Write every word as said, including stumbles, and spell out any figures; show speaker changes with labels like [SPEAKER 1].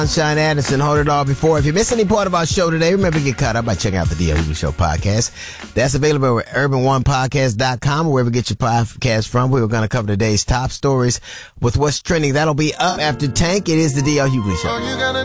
[SPEAKER 1] Sunshine Anderson, hold it all before. If you miss any part of our show today, remember to get caught up by checking out the D L Hughley Show podcast. That's available at urban one podcast dot com or wherever you get your podcast from. We were going to cover today's top stories with what's trending. That'll be up after Tank. It is the D L Hughley Show.